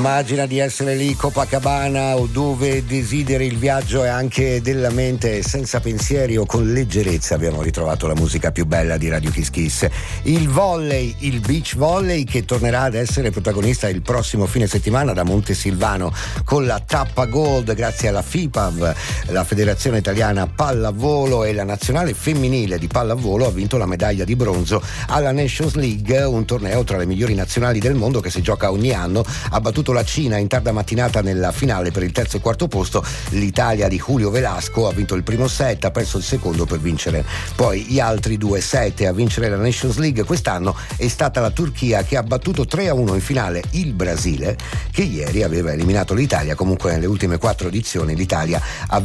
Immagina di essere lì Copacabana o dove desideri, il viaggio è anche della mente, senza pensieri o con leggerezza abbiamo ritrovato la musica più bella di Radio Kiss Kiss. Il volley, il beach volley, che tornerà ad essere protagonista il prossimo fine settimana da Montesilvano con la tappa gold grazie alla FIPAV, la Federazione Italiana Pallavolo, e la nazionale femminile di pallavolo ha vinto la medaglia di bronzo alla Nations League, un torneo tra le migliori nazionali del mondo che si gioca ogni anno. Ha battuto la Cina in tarda mattinata nella finale per il terzo e quarto posto. L'Italia di Julio Velasco ha vinto il primo set, ha perso il secondo per vincere poi gli altri due set. A vincere la Nations League quest'anno è stata la Turchia, che ha battuto 3-1 in finale il Brasile, che ieri aveva eliminato l'Italia. Comunque nelle ultime 4 edizioni l'Italia ha